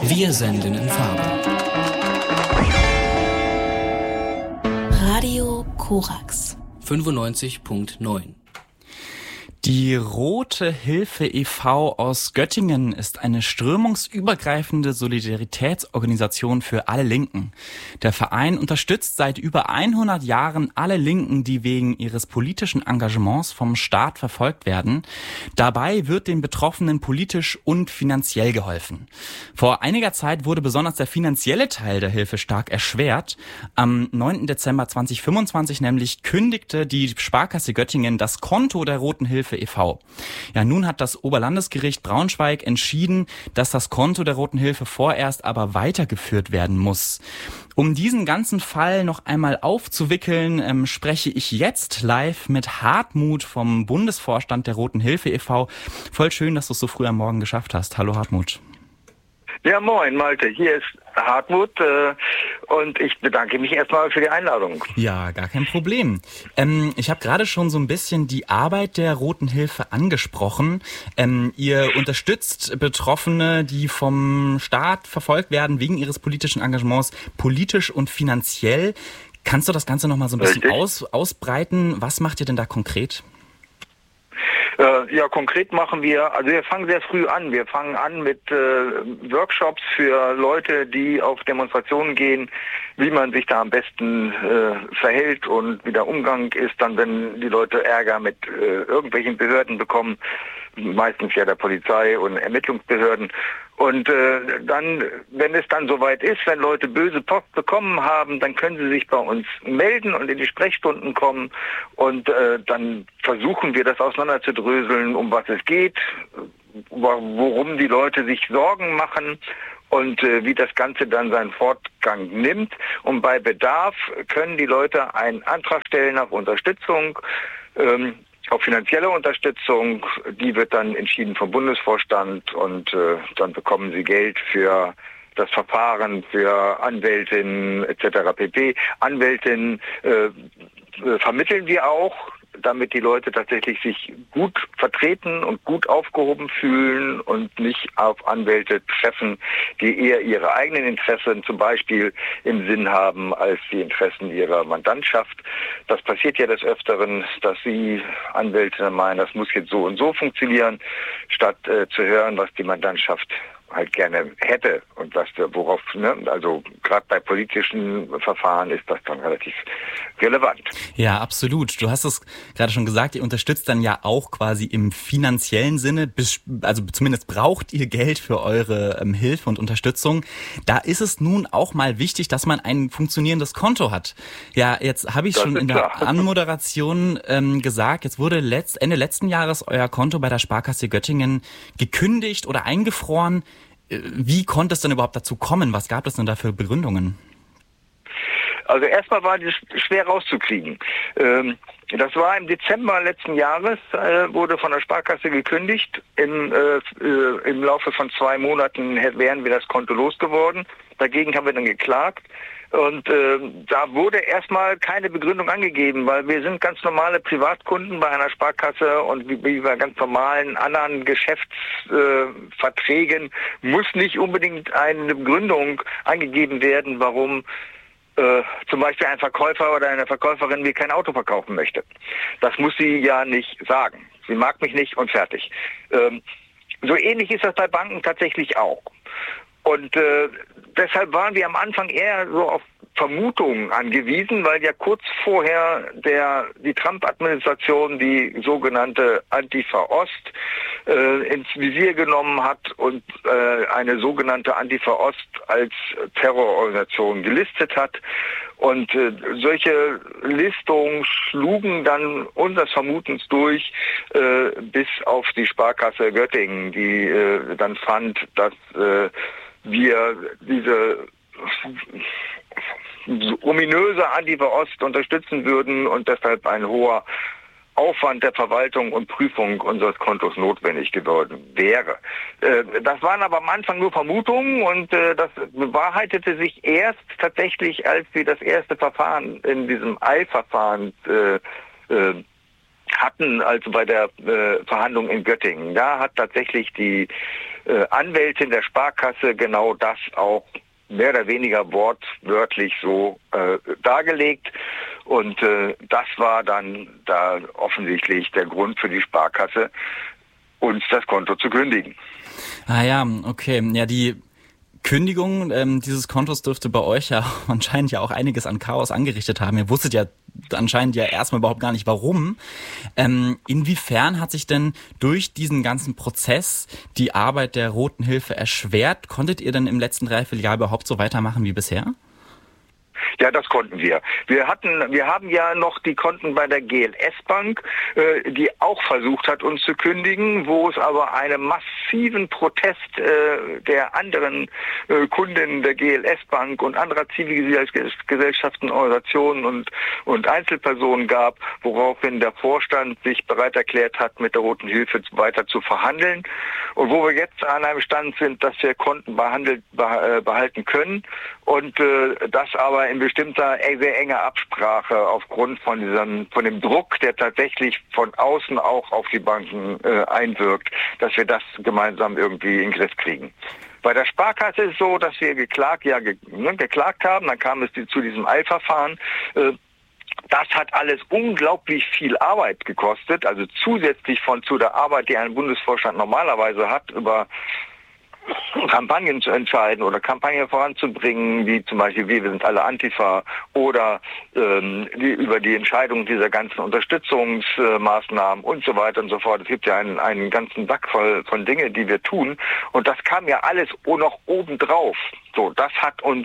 Wir senden in Farbe. Radio Korax 95.9. Die Rote Hilfe e.V. aus Göttingen ist eine strömungsübergreifende Solidaritätsorganisation für alle Linken. Der Verein unterstützt seit über 100 Jahren alle Linken, die wegen ihres politischen Engagements vom Staat verfolgt werden. Dabei wird den Betroffenen politisch und finanziell geholfen. Vor einiger Zeit wurde besonders der finanzielle Teil der Hilfe stark erschwert. Am 9. Dezember 2025 nämlich kündigte die Sparkasse Göttingen das Konto der Roten Hilfe e.V. Ja, nun hat das Oberlandesgericht Braunschweig entschieden, dass das Konto der Roten Hilfe vorerst aber weitergeführt werden muss. Um diesen ganzen Fall noch einmal aufzuwickeln, spreche ich jetzt live mit Hartmut vom Bundesvorstand der Roten Hilfe e.V. Voll schön, dass du es so früh am Morgen geschafft hast. Hallo Hartmut. Ja, moin Malte, hier ist Hartmut und ich bedanke mich erstmal für die Einladung. Ja, gar kein Problem. Ich habe gerade schon so ein bisschen die Arbeit der Roten Hilfe angesprochen. Ihr unterstützt Betroffene, die vom Staat verfolgt werden wegen ihres politischen Engagements, politisch und finanziell. Kannst du das Ganze noch mal so ein bisschen ausbreiten? Was macht ihr denn da konkret? Ja, konkret machen wir, also wir fangen sehr früh an. Wir fangen an mit Workshops für Leute, die auf Demonstrationen gehen, wie man sich da am besten verhält und wie der Umgang ist, dann wenn die Leute Ärger mit irgendwelchen Behörden bekommen, meistens ja der Polizei und Ermittlungsbehörden. Und dann, wenn es dann soweit ist, wenn Leute böse Post bekommen haben, dann können sie sich bei uns melden und in die Sprechstunden kommen und dann versuchen wir das auseinanderzudröseln, um was es geht, worum die Leute sich Sorgen machen und wie das Ganze dann seinen Fortgang nimmt. Und bei Bedarf können die Leute einen Antrag stellen auf Unterstützung, auf finanzielle Unterstützung, die wird dann entschieden vom Bundesvorstand und dann bekommen sie Geld für das Verfahren, für Anwältinnen etc. pp. Anwältinnen vermitteln wir auch, damit die Leute tatsächlich sich gut vertreten und gut aufgehoben fühlen und nicht auf Anwälte treffen, die eher ihre eigenen Interessen zum Beispiel im Sinn haben als die Interessen ihrer Mandantschaft. Das passiert ja des Öfteren, dass sie Anwälte meinen, das muss jetzt so und so funktionieren, statt zu hören, was die Mandantschaft halt gerne hätte und worauf, also gerade bei politischen Verfahren ist das dann relativ relevant. Ja, absolut. Du hast es gerade schon gesagt, ihr unterstützt dann ja auch quasi im finanziellen Sinne, also zumindest braucht ihr Geld für eure Hilfe und Unterstützung. Da ist es nun auch mal wichtig, dass man ein funktionierendes Konto hat. Ja, jetzt habe ich schon in der Anmoderation gesagt, jetzt wurde Ende letzten Jahres euer Konto bei der Sparkasse Göttingen gekündigt oder eingefroren. Wie konnte es denn überhaupt dazu kommen? Was gab es denn da für Begründungen? Also erstmal war das schwer rauszukriegen. Das war im Dezember letzten Jahres, wurde von der Sparkasse gekündigt. Im Laufe von 2 Monaten wären wir das Konto losgeworden. Dagegen haben wir dann geklagt. Und da wurde erstmal keine Begründung angegeben, weil wir sind ganz normale Privatkunden bei einer Sparkasse und wie bei ganz normalen anderen Geschäftsverträgen muss nicht unbedingt eine Begründung angegeben werden, warum zum Beispiel ein Verkäufer oder eine Verkäuferin mir kein Auto verkaufen möchte. Das muss sie ja nicht sagen. Sie mag mich nicht und fertig. So ähnlich ist das bei Banken tatsächlich auch. Und deshalb waren wir am Anfang eher so auf Vermutungen angewiesen, weil ja kurz vorher die Trump-Administration die sogenannte Antifa-Ost ins Visier genommen hat und eine sogenannte Antifa-Ost als Terrororganisation gelistet hat. Und solche Listungen schlugen dann unseres Vermutens durch bis auf die Sparkasse Göttingen, die dann fand, dass wir diese ominöse Antifa-Ost unterstützen würden und deshalb ein hoher Aufwand der Verwaltung und Prüfung unseres Kontos notwendig geworden wäre. Das waren aber am Anfang nur Vermutungen und das bewahrheitete sich erst tatsächlich, als wir das erste Verfahren in diesem Eilverfahren hatten, also bei der Verhandlung in Göttingen. Da hat tatsächlich die Anwältin der Sparkasse genau das auch mehr oder weniger wortwörtlich so dargelegt. Und das war dann da offensichtlich der Grund für die Sparkasse, uns das Konto zu kündigen. Ah ja, okay. Ja, die Kündigung dieses Kontos dürfte bei euch ja anscheinend ja auch einiges an Chaos angerichtet haben. Ihr wusstet ja anscheinend ja erstmal überhaupt gar nicht, warum. Inwiefern hat sich denn durch diesen ganzen Prozess die Arbeit der Roten Hilfe erschwert? Konntet ihr denn im letzten Dreivierteljahr überhaupt so weitermachen wie bisher? Ja, das konnten wir. Wir haben ja noch die Konten bei der GLS Bank, die auch versucht hat, uns zu kündigen, wo es aber einen massiven Protest der anderen Kundinnen der GLS Bank und anderer Zivilgesellschaften, Organisationen und Einzelpersonen gab, woraufhin der Vorstand sich bereit erklärt hat, mit der Roten Hilfe weiter zu verhandeln. Und wo wir jetzt an einem Stand sind, dass wir Konten behalten können und das aber in bestimmter sehr enger Absprache aufgrund von dem Druck, der tatsächlich von außen auch auf die Banken einwirkt, dass wir das gemeinsam irgendwie in den Griff kriegen. Bei der Sparkasse ist es so, dass wir geklagt haben, dann kam es zu diesem Eilverfahren. Das hat alles unglaublich viel Arbeit gekostet, also zusätzlich zu der Arbeit, die ein Bundesvorstand normalerweise hat, über Kampagnen zu entscheiden oder Kampagnen voranzubringen, wie zum Beispiel wir sind alle Antifa oder über die Entscheidung dieser ganzen Unterstützungsmaßnahmen und so weiter und so fort. Es gibt ja einen ganzen Sack voll von Dingen, die wir tun und das kam ja alles noch obendrauf. So, das hat uns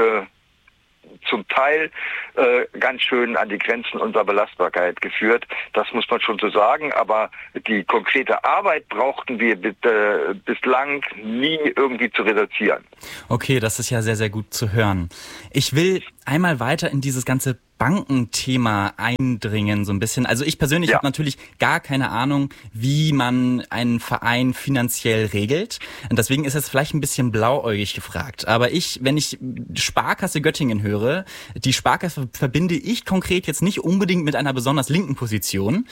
zum Teil ganz schön an die Grenzen unserer Belastbarkeit geführt. Das muss man schon so sagen. Aber die konkrete Arbeit brauchten wir bislang nie irgendwie zu reduzieren. Okay, das ist ja sehr, sehr gut zu hören. Ich will einmal weiter in dieses ganze Bankenthema eindringen, so ein bisschen. Also ich persönlich habe natürlich gar keine Ahnung, wie man einen Verein finanziell regelt. Und deswegen ist es vielleicht ein bisschen blauäugig gefragt. Aber wenn ich Sparkasse Göttingen höre, die Sparkasse verbinde ich konkret jetzt nicht unbedingt mit einer besonders linken Position.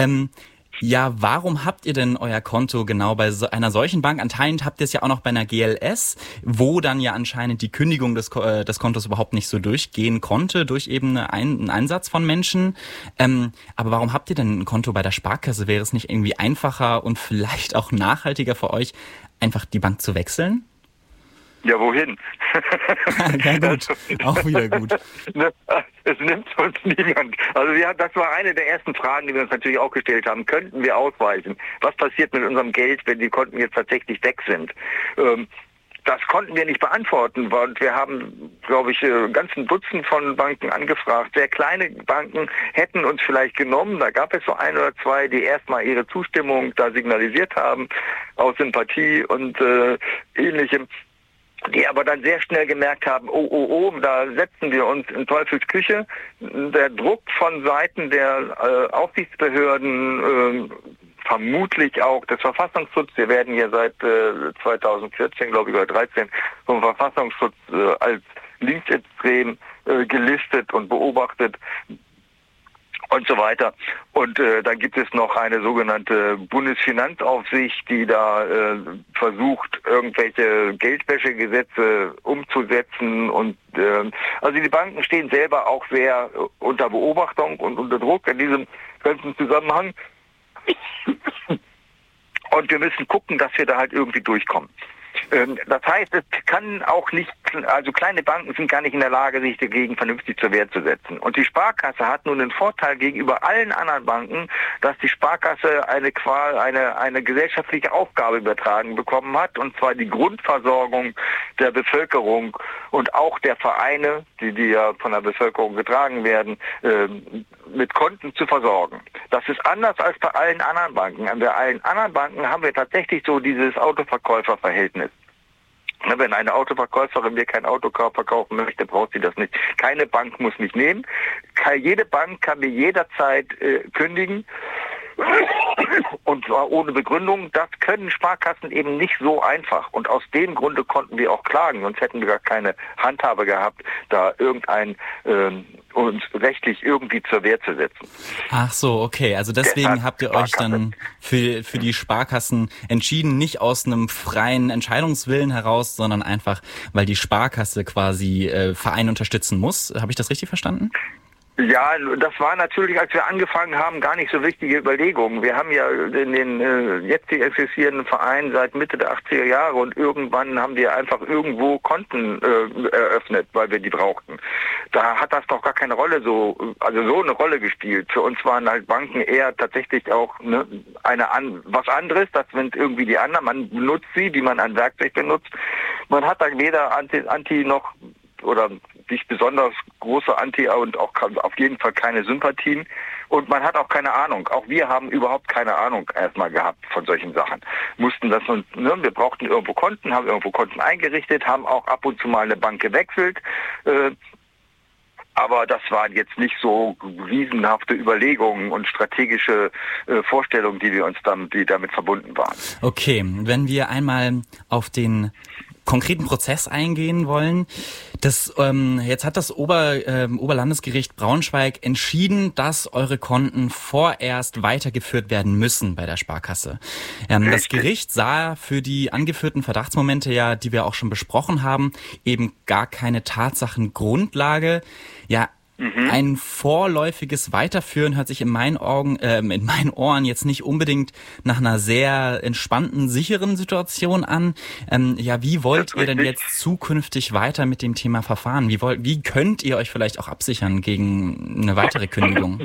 Ja, warum habt ihr denn euer Konto genau bei einer solchen Bank? Anscheinend habt ihr es ja auch noch bei einer GLS, wo dann ja anscheinend die Kündigung des Kontos überhaupt nicht so durchgehen konnte, durch eben einen Einsatz von Menschen. Aber warum habt ihr denn ein Konto bei der Sparkasse? Wäre es nicht irgendwie einfacher und vielleicht auch nachhaltiger für euch, einfach die Bank zu wechseln? Ja, wohin? Ja gut, auch wieder gut. Es nimmt uns niemand. Also das war eine der ersten Fragen, die wir uns natürlich auch gestellt haben. Könnten wir ausweichen? Was passiert mit unserem Geld, wenn die Konten jetzt tatsächlich weg sind? Das konnten wir nicht beantworten, und wir haben, glaube ich, ganzen Dutzend von Banken angefragt. Sehr kleine Banken hätten uns vielleicht genommen. Da gab es so ein oder zwei, die erstmal ihre Zustimmung da signalisiert haben, aus Sympathie und Ähnlichem, die aber dann sehr schnell gemerkt haben, da setzen wir uns in Teufels Küche. Der Druck von Seiten der Aufsichtsbehörden, vermutlich auch des Verfassungsschutzes, wir werden hier seit 2014, glaube ich, oder 2013 vom Verfassungsschutz als linksextrem gelistet und beobachtet, und so weiter. Und dann gibt es noch eine sogenannte Bundesfinanzaufsicht, die da versucht, irgendwelche Geldwäschegesetze umzusetzen. Und also die Banken stehen selber auch sehr unter Beobachtung und unter Druck in diesem ganzen Zusammenhang. Und wir müssen gucken, dass wir da halt irgendwie durchkommen. Das heißt, es kann auch nicht, also kleine Banken sind gar nicht in der Lage, sich dagegen vernünftig zur Wehr zu setzen. Und die Sparkasse hat nun den Vorteil gegenüber allen anderen Banken, dass die Sparkasse eine gesellschaftliche Aufgabe übertragen bekommen hat, und zwar die Grundversorgung der Bevölkerung und auch der Vereine, die ja von der Bevölkerung getragen werden, mit Konten zu versorgen. Das ist anders als bei allen anderen Banken. Bei allen anderen Banken haben wir tatsächlich so dieses Autoverkäuferverhältnis. Wenn eine Autoverkäuferin mir kein Auto verkaufen möchte, braucht sie das nicht. Keine Bank muss mich nehmen. Jede Bank kann mir jederzeit kündigen. Und zwar ohne Begründung. Das können Sparkassen eben nicht so einfach. Und aus dem Grunde konnten wir auch klagen, sonst hätten wir gar keine Handhabe gehabt, da uns rechtlich irgendwie zur Wehr zu setzen. Ach so, okay. Also deswegen habt ihr euch dann für die Sparkassen entschieden, nicht aus einem freien Entscheidungswillen heraus, sondern einfach, weil die Sparkasse quasi Verein unterstützen muss. Habe ich das richtig verstanden? Ja, das war natürlich, als wir angefangen haben, gar nicht so wichtige Überlegungen. Wir haben ja den jetzt existierenden Verein seit Mitte der 80er Jahre und irgendwann haben wir einfach irgendwo Konten eröffnet, weil wir die brauchten. Da hat das doch gar keine Rolle so eine Rolle gespielt. Für uns waren halt Banken eher tatsächlich auch was anderes. Das sind irgendwie die anderen. Man benutzt sie, wie man ein Werkzeug benutzt. Man hat da weder Anti noch oder nicht besonders große Anti und auch auf jeden Fall keine Sympathien. Und man hat auch keine Ahnung. Auch wir haben überhaupt keine Ahnung erstmal gehabt von solchen Sachen. Wir brauchten irgendwo Konten, haben irgendwo Konten eingerichtet, haben auch ab und zu mal eine Bank gewechselt. Aber das waren jetzt nicht so riesenhafte Überlegungen und strategische Vorstellungen, die damit verbunden waren. Okay, wenn wir einmal auf den konkreten Prozess eingehen wollen. Jetzt hat das Oberlandesgericht Braunschweig entschieden, dass eure Konten vorerst weitergeführt werden müssen bei der Sparkasse. Das Gericht sah für die angeführten Verdachtsmomente, ja, die wir auch schon besprochen haben, eben gar keine Tatsachengrundlage. Ja, ein vorläufiges Weiterführen hört sich in meinen Ohren jetzt nicht unbedingt nach einer sehr entspannten, sicheren Situation an. Wie wollt ihr denn jetzt zukünftig weiter mit dem Thema verfahren? Wie könnt ihr euch vielleicht auch absichern gegen eine weitere Kündigung?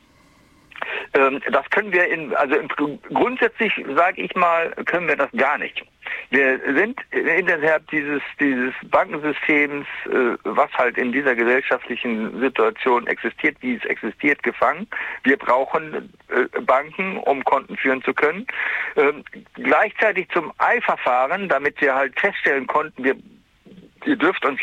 Das können wir grundsätzlich, sage ich mal, können wir das gar nicht. Wir sind innerhalb dieses Bankensystems, was halt in dieser gesellschaftlichen Situation existiert, wie es existiert, gefangen. Wir brauchen Banken, um Konten führen zu können. Gleichzeitig zum Eilverfahren, damit wir halt feststellen konnten, ihr dürft uns